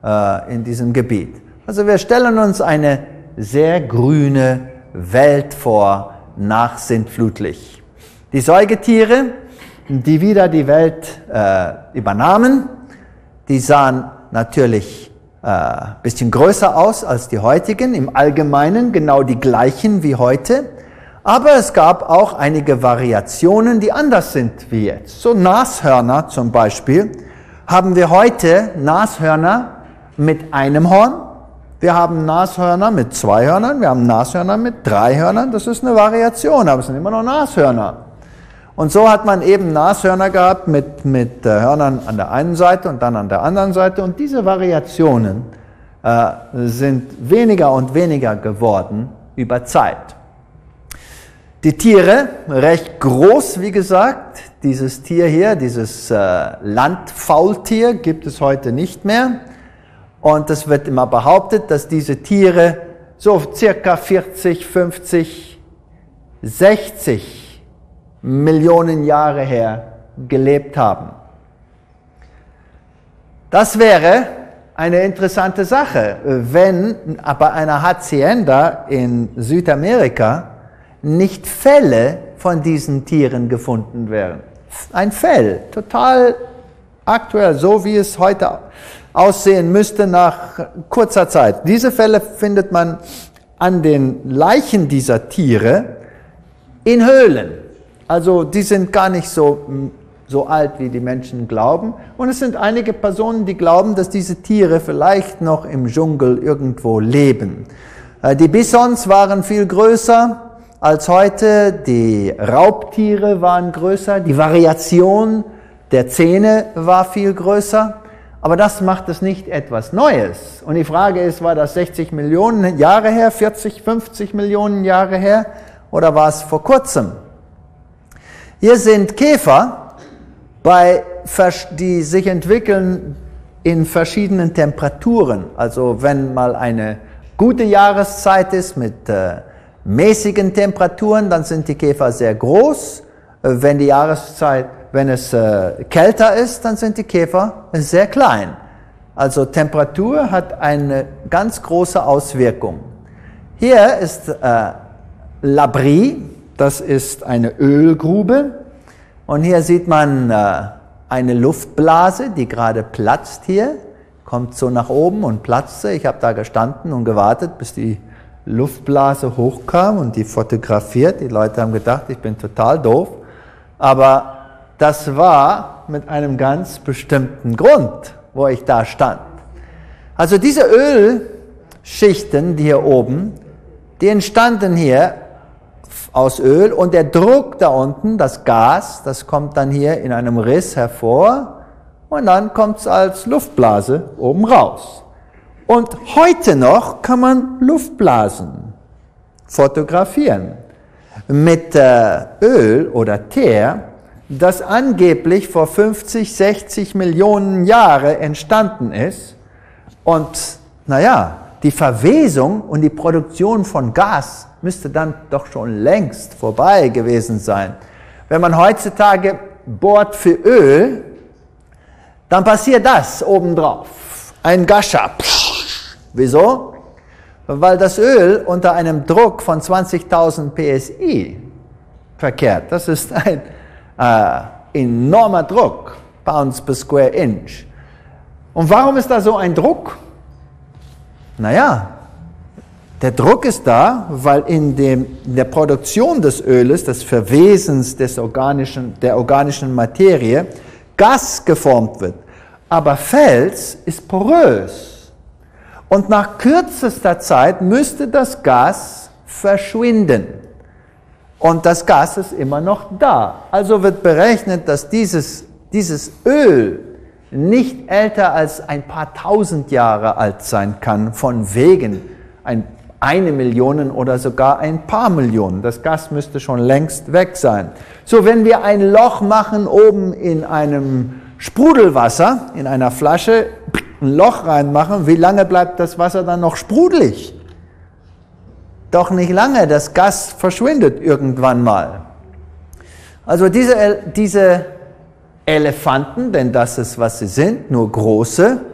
in diesem Gebiet. Also wir stellen uns eine sehr grüne Welt vor, nach Sintflutlicht. Die Säugetiere, die wieder die Welt übernahmen, die sahen natürlich ein bisschen größer aus als die heutigen, im Allgemeinen genau die gleichen wie heute, aber es gab auch einige Variationen, die anders sind wie jetzt. So Nashörner zum Beispiel, haben wir heute Nashörner mit einem Horn, wir haben Nashörner mit 2 Hörnern, wir haben Nashörner mit 3 Hörnern, das ist eine Variation, aber es sind immer noch Nashörner. Und so hat man eben Nashörner gehabt mit Hörnern an der einen Seite und dann an der anderen Seite. Und diese Variationen sind weniger und weniger geworden über Zeit. Die Tiere, recht groß, wie gesagt, dieses Tier hier, dieses Landfaultier gibt es heute nicht mehr. Und es wird immer behauptet, dass diese Tiere so circa 40, 50, 60 Millionen Jahre her gelebt haben. Das wäre eine interessante Sache, wenn bei einer Hacienda in Südamerika nicht Felle von diesen Tieren gefunden wären. Ein Fell, total aktuell, so wie es heute aussehen müsste nach kurzer Zeit. Diese Felle findet man an den Leichen dieser Tiere in Höhlen. Also die sind gar nicht so alt, wie die Menschen glauben. Und es sind einige Personen, die glauben, dass diese Tiere vielleicht noch im Dschungel irgendwo leben. Die Bisons waren viel größer als heute, die Raubtiere waren größer, die Variation der Zähne war viel größer. Aber das macht es nicht etwas Neues. Und die Frage ist, war das 60 Millionen Jahre her, 40, 50 Millionen Jahre her oder war es vor kurzem? Hier sind Käfer, die sich entwickeln in verschiedenen Temperaturen. Also wenn mal eine gute Jahreszeit ist mit mäßigen Temperaturen, dann sind die Käfer sehr groß. Wenn es kälter ist, dann sind die Käfer sehr klein. Also Temperatur hat eine ganz große Auswirkung. Hier ist L'Abri, das ist eine Ölgrube. Und hier sieht man eine Luftblase, die gerade platzt hier. Kommt so nach oben und platzte. Ich habe da gestanden und gewartet, bis die Luftblase hochkam und die fotografiert. Die Leute haben gedacht, ich bin total doof. Aber das war mit einem ganz bestimmten Grund, wo ich da stand. Also diese Ölschichten, die hier oben, die entstanden hier aus Öl und der Druck da unten, das Gas, das kommt dann hier in einem Riss hervor und dann kommt es als Luftblase oben raus. Und heute noch kann man Luftblasen fotografieren mit Öl oder Teer, das angeblich vor 50, 60 Millionen Jahren entstanden ist. Und naja, die Verwesung und die Produktion von Gas müsste dann doch schon längst vorbei gewesen sein. Wenn man heutzutage bohrt für Öl, dann passiert das obendrauf. Ein Gascher. Wieso? Weil das Öl unter einem Druck von 20.000 PSI verkehrt. Das ist ein enormer Druck, Pounds per Square Inch. Und warum ist da so ein Druck? Naja, der Druck ist da, weil in der Produktion des Öles, des Verwesens der organischen Materie, Gas geformt wird. Aber Fels ist porös. Und nach kürzester Zeit müsste das Gas verschwinden. Und das Gas ist immer noch da. Also wird berechnet, dass dieses Öl nicht älter als ein paar tausend Jahre alt sein kann, von wegen eine Million oder sogar ein paar Millionen. Das Gas müsste schon längst weg sein. So, wenn wir ein Loch machen oben in einem Sprudelwasser, in einer Flasche, ein Loch reinmachen, wie lange bleibt das Wasser dann noch sprudelig? Doch nicht lange, das Gas verschwindet irgendwann mal. Also diese Elefanten, denn das ist, was sie sind, nur große,